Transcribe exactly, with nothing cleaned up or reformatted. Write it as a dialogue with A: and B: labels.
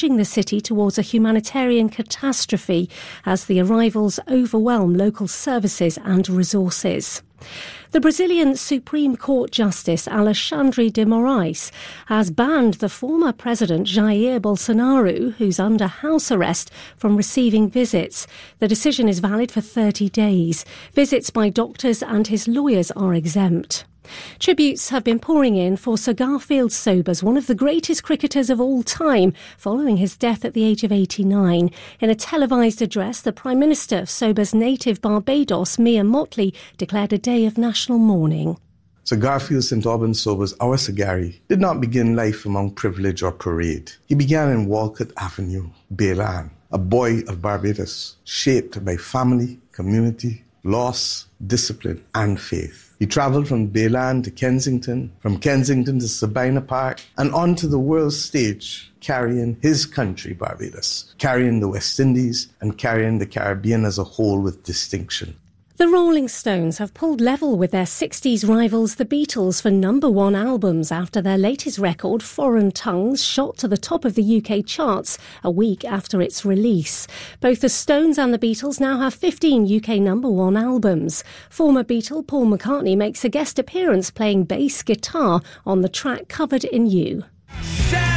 A: pushing the city towards a humanitarian catastrophe as the arrivals overwhelm local services and resources. The Brazilian Supreme Court Justice Alexandre de Moraes has banned the former President Jair Bolsonaro, who's under house arrest, from receiving visits. The decision is valid for thirty days. Visits by doctors and his lawyers are exempt. Tributes have been pouring in for Sir Garfield Sobers, one of the greatest cricketers of all time, following his death at the age of eighty-nine. In a televised address, the Prime Minister of Sobers' native Barbados, Mia Mottley, declared a day of national mourning.
B: Sir Garfield Saint Albans Sobers, our Sir Gary, did not begin life among privilege or parade. He began in Walcott Avenue, Baylan, a boy of Barbados, shaped by family, community, loss, discipline and faith. He travelled from Baylan to Kensington, from Kensington to Sabina Park, and onto the world stage, carrying his country, Barbados, carrying the West Indies and carrying the Caribbean as a whole with distinction.
A: The Rolling Stones have pulled level with their sixties rivals, the Beatles, for number one albums after their latest record, Foreign Tongues, shot to the top of the U K charts a week after its release. Both the Stones and the Beatles now have fifteen U K number one albums. Former Beatle Paul McCartney makes a guest appearance playing bass guitar on the track Covered in You.